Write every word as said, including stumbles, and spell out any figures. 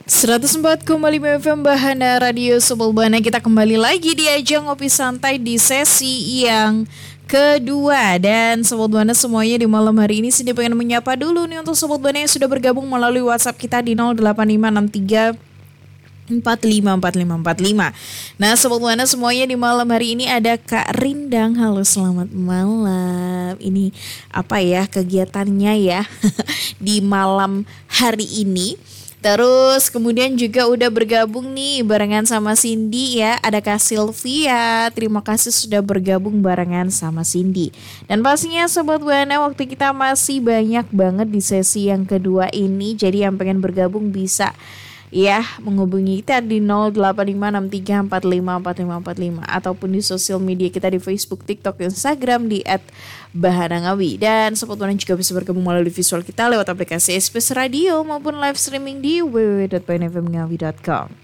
seratus empat koma lima F M Bahana Radio Subulbana. Kita kembali lagi di ajang ngopi santai di sesi yang kedua. Dan Sobat Buana semuanya di malam hari ini sini pengen menyapa dulu nih untuk Sobat Buana yang sudah bergabung melalui WhatsApp kita di nol delapan lima enam tiga empat lima empat lima empat lima. Nah Sobat Buana semuanya di malam hari ini ada Kak Rindang. Halo selamat malam. Ini apa ya kegiatannya ya di malam hari ini. Terus kemudian juga udah bergabung nih barengan sama Cindy ya. Ada Kak Sylvia, terima kasih sudah bergabung barengan sama Cindy. Dan pastinya Sobat Buana waktu kita masih banyak banget di sesi yang kedua ini. Jadi yang pengen bergabung bisa ya menghubungi kita di nol delapan lima enam tiga empat lima empat lima empat lima ataupun di sosial media kita di Facebook, TikTok, Instagram di et bahana ngawi. Dan Sobat Buana juga bisa bergabung melalui visual kita lewat aplikasi S B S Radio maupun live streaming di w w w dot bahana f m ngawi dot com.